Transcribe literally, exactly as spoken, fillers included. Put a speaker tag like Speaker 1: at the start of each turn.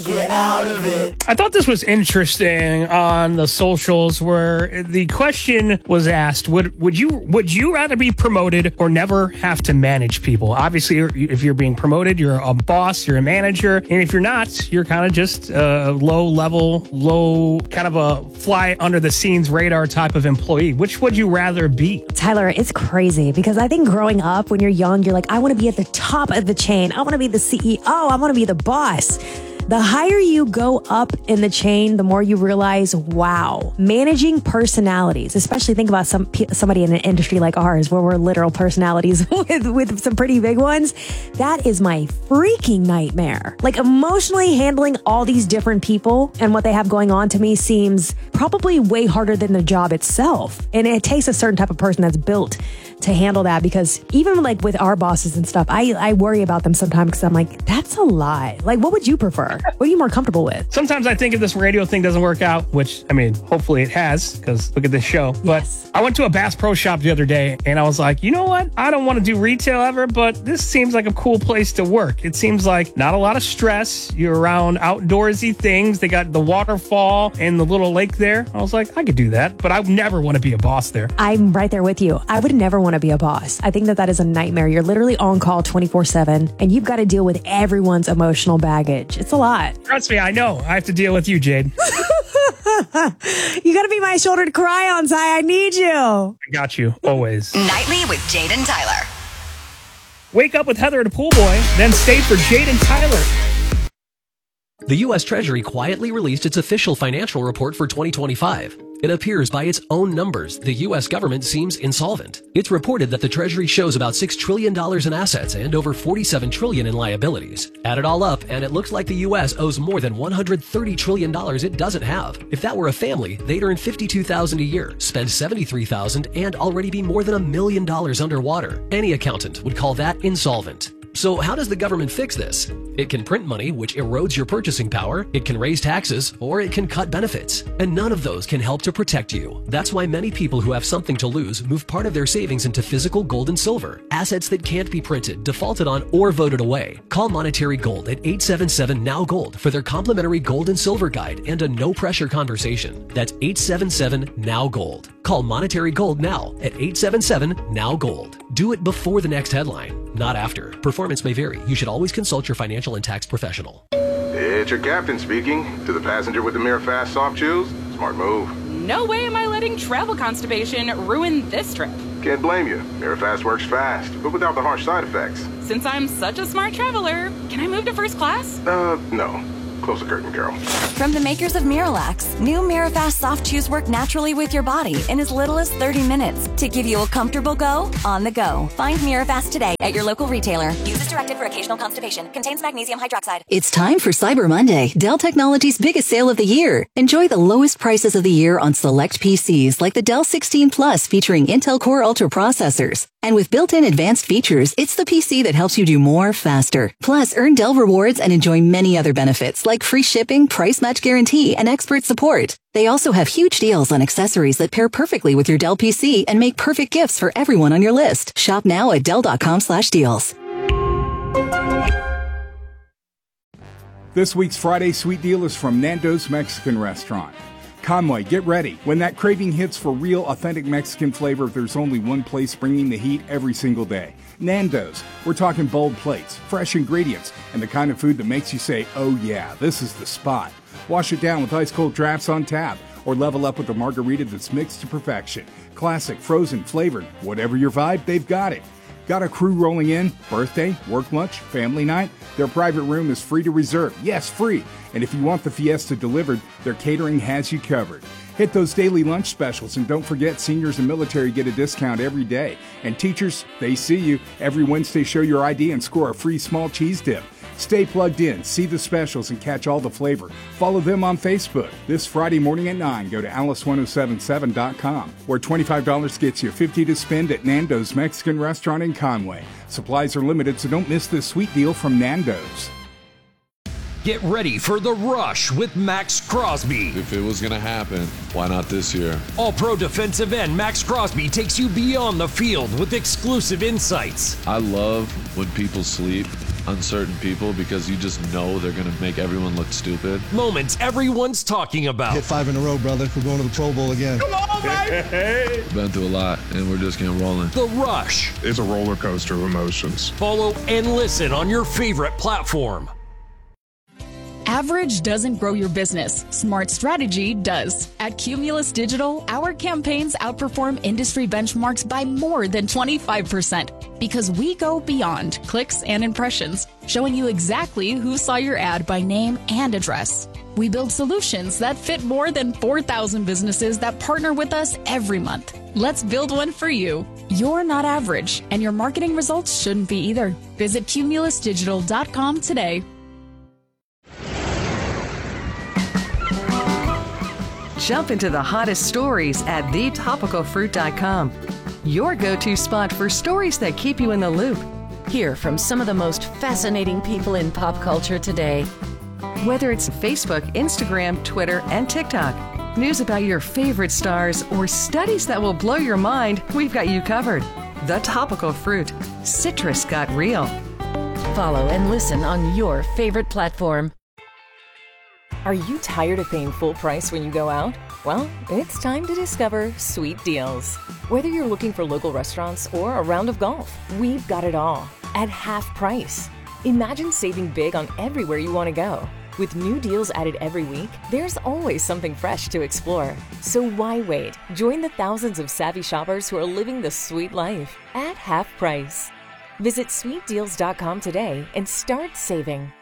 Speaker 1: Get out of it.
Speaker 2: I thought this was interesting on the socials where the question was asked, would would you would you rather be promoted or never have to manage people? Obviously, if you're being promoted, you're a boss, you're a manager. And if you're not, you're kind of just a low level, low, kind of a fly under the scenes radar type of employee. Which would you rather be?
Speaker 3: Tyler, it's crazy because I think growing up when you're young, you're like, I want to be at the top of the chain. I want to be the C E O. I want to be the boss. The higher you go up in the chain, the more you realize, wow, managing personalities, especially think about some somebody in an industry like ours where we're literal personalities with, with some pretty big ones. That is my freaking nightmare. Like emotionally handling all these different people and what they have going on to me seems probably way harder than the job itself. And it takes a certain type of person that's built to handle that, because even like with our bosses and stuff, I, I worry about them sometimes because I'm like, that's a lot. Like, what would you prefer? What are you more comfortable with?
Speaker 2: Sometimes I think if this radio thing doesn't work out, which, I mean, hopefully it has, because look at this show.
Speaker 3: Yes.
Speaker 2: But I went to a Bass Pro Shop the other day, and I was like, you know what? I don't want to do retail ever, but this seems like a cool place to work. It seems like not a lot of stress. You're around outdoorsy things. They got the waterfall and the little lake there. I was like, I could do that, but I would never want to be a boss there.
Speaker 3: I'm right there with you. I would never want to be a boss. I think that that is a nightmare. You're literally on call twenty-four seven, and you've got to deal with everyone's emotional baggage. It's a lot.
Speaker 2: Trust me, I know. I have to deal with you, Jade.
Speaker 3: You got to be my shoulder to cry on, Ty. I need you.
Speaker 2: I got you, always.
Speaker 4: Nightly with Jade and Tyler.
Speaker 2: Wake up with Heather and Pool Boy, then stay for Jade and Tyler.
Speaker 5: The U S Treasury quietly released its official financial report for twenty twenty-five. It appears by its own numbers, the U S government seems insolvent. It's reported that the Treasury shows about six trillion dollars in assets and over forty-seven trillion dollars in liabilities. Add it all up, and it looks like the U S owes more than one hundred thirty trillion dollars it doesn't have. If that were a family, they'd earn fifty-two thousand dollars a year, spend seventy-three thousand dollars, and already be more than a million dollars underwater. Any accountant would call that insolvent. So how does the government fix this? It can print money, which erodes your purchasing power, it can raise taxes, or it can cut benefits. And none of those can help to protect you. That's why many people who have something to lose move part of their savings into physical gold and silver, assets that can't be printed, defaulted on, or voted away. Call Monetary Gold at eight seven seven N O W Gold for their complimentary gold and silver guide and a no-pressure conversation. That's eight seven seven N O W Gold. Call Monetary Gold now at eight seven seven N O W Gold. Do it before the next headline, not after. Performance may vary. You should always consult your financial and tax professional.
Speaker 6: It's your captain speaking. To the passenger with the Mirafast soft chews, smart move.
Speaker 7: No way am I letting travel constipation ruin this trip.
Speaker 6: Can't blame you. Mirafast works fast, but without the harsh side effects.
Speaker 7: Since I'm such a smart traveler, can I move to first class?
Speaker 6: Uh, no. Close the curtain, Carol.
Speaker 4: From the makers of Miralax, new Mirafast soft chews work naturally with your body in as little as thirty minutes to give you a comfortable go on the go. Find Mirafast today at your local retailer. Use as directed for occasional constipation. Contains magnesium hydroxide.
Speaker 8: It's time for Cyber Monday, Dell Technologies' biggest sale of the year. Enjoy the lowest prices of the year on select P Cs like the Dell sixteen Plus featuring Intel Core Ultra processors. And with built-in advanced features, it's the P C that helps you do more faster. Plus, earn Dell rewards and enjoy many other benefits like free shipping, price match guarantee, and expert support. They also have huge deals on accessories that pair perfectly with your Dell P C and make perfect gifts for everyone on your list. Shop now at Dell.com slash deals.
Speaker 9: This week's Friday Sweet Deal is from Nando's Mexican Restaurant. Conway, get ready. When that craving hits for real, authentic Mexican flavor, there's only one place bringing the heat every single day. Nando's. We're talking bold plates, fresh ingredients, and the kind of food that makes you say, oh yeah, this is the spot. Wash it down with ice-cold drafts on tap, or level up with a margarita that's mixed to perfection. Classic, frozen, flavored, whatever your vibe, they've got it. Got a crew rolling in? Birthday, work lunch, family night? Their private room is free to reserve. Yes, free. And if you want the fiesta delivered, their catering has you covered. Hit those daily lunch specials, and don't forget seniors and military get a discount every day. And teachers, they see you. Every Wednesday, show your I D and score a free small cheese dip. Stay plugged in, see the specials, and catch all the flavor. Follow them on Facebook. This Friday morning at nine, go to alice ten seventy-seven dot com, where twenty-five dollars gets you fifty dollars to spend at Nando's Mexican Restaurant in Conway. Supplies are limited, so don't miss this sweet deal from Nando's.
Speaker 10: Get ready for the rush with Max Crosby.
Speaker 11: If it was going to happen, why not this year?
Speaker 10: All-pro defensive end Max Crosby takes you beyond the field with exclusive insights.
Speaker 11: I love when people sleep uncertain people because you just know they're going to make everyone look stupid.
Speaker 10: Moments everyone's talking about.
Speaker 1: Hit five in a row, brother. We're going to the Pro Bowl again.
Speaker 11: Come on, baby! Been through a lot, and we're just getting rolling.
Speaker 10: The Rush.
Speaker 12: It's a roller coaster of emotions.
Speaker 10: Follow and listen on your favorite platform.
Speaker 13: Average doesn't grow your business. Smart strategy does. At Cumulus Digital, our campaigns outperform industry benchmarks by more than twenty-five percent because we go beyond clicks and impressions, showing you exactly who saw your ad by name and address. We build solutions that fit more than four thousand businesses that partner with us every month. Let's build one for you. You're not average, and your marketing results shouldn't be either. Visit cumulus digital dot com today.
Speaker 14: Jump into the hottest stories at the topical fruit dot com. Your go-to spot for stories that keep you in the loop.
Speaker 15: Hear from some of the most fascinating people in pop culture today.
Speaker 14: Whether it's Facebook, Instagram, Twitter, and TikTok, news about your favorite stars, or studies that will blow your mind, we've got you covered. The Topical Fruit. Citrus got real.
Speaker 15: Follow and listen on your favorite platform.
Speaker 16: Are you tired of paying full price when you go out? Well, it's time to discover Sweet Deals. Whether you're looking for local restaurants or a round of golf, we've got it all at half price. Imagine saving big on everywhere you want to go. With new deals added every week, there's always something fresh to explore. So why wait? Join the thousands of savvy shoppers who are living the sweet life at half price. Visit sweet deals dot com today and start saving.